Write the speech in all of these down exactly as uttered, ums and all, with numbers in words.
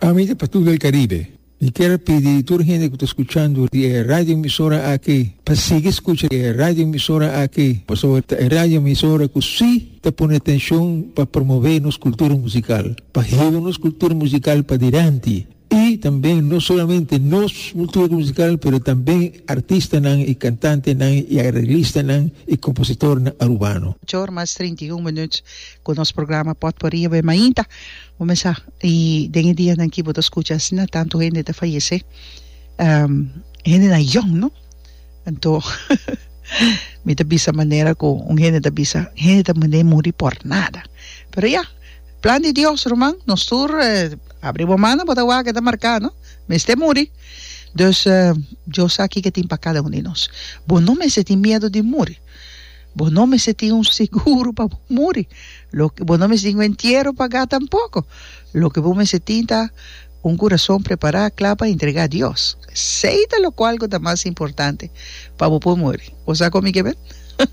Amiga para todo el Caribe. Y quiero pedir a toda la gente que está escuchando la radio emisora aquí, para seguir escuchando la radio emisora aquí, por sobre la radio emisora que sí te pone atención para promover nuestra cultura musical, para llevar nuestra cultura musical para adelante. Y también no solamente nuestra cultura musical, pero también artistas y cantantes y arreglistas y compositores urbanos. Horas mais trinta e um minutos com o nosso programa Potpourri bem mainta. Vamos a e dengue dia nan que você escuta assim tanto gente de fallecer, um, gente na young, não? Então, me da bisa maneira com um gente da bisa, gente da maneira morrer por nada. Pero ya, plan de Dios, Román, nos tur eh, abrimos mano para o que está marcado, me este morrer. Dus uh, eu sei que tem para cada um de nós. Bom, não me senti medo de morrer. Bom, não me senti um seguro para morrer. Bom, não me senti um entierro para pagar tampouco. Lo que vou me sentir tá um coração preparado, claro, para entregar a Deus. Seita lo qual é o mais importante para poder morrer. Você sabe como que é?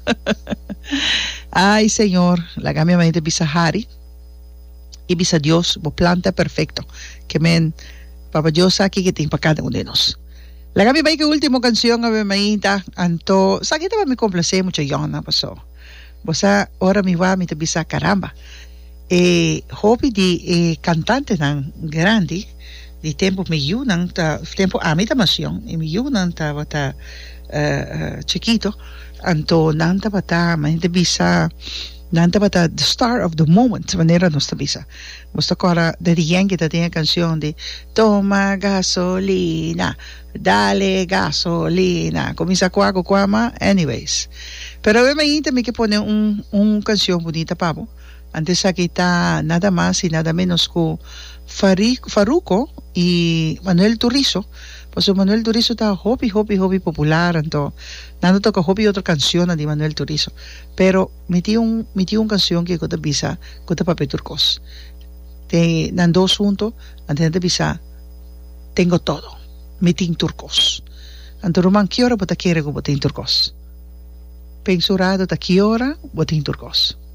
Ai, Senhor, la minha mente bisa hari e bisa Deus, o planta perfeito. Que men, Papa Dios aqui que tem para cada um de nós. La kami ba yung último canción a mainta anto sa kita ba mi complacer mucho yon na paso. Bosa ora mi va mi tabisa caramba. E hobby di e cantante ng grandi di tempo mi yunang ta tempo ami tamasyon e mi yunang ta bata uh, chiquito anto nanta bata ma tabisa nanta bata the star of the moment manera nos tabisa. Basta kora dediyan kita tinha canción de toma gasolina, dale gasolina, comienza cuaco cuama, anyways. Pero obviamente me que pone un, un canción bonita, pavo. Antes aquí está nada más y nada menos que Farruko y Manuel Turizo. Pues Manuel Turizo está hobby, hobby, hobby popular, entonces nada toca hobby otra canción de Manuel Turizo. Pero metí un, metí un canción que cota visa, cota papel turcos. Te nan dos juntos, antes de visa, tengo todo. Metí turcos. Anto Roman, ¿qué hora bota quiere que bote en turcos? Pensurado, ¿ta qué hora bote en turcos?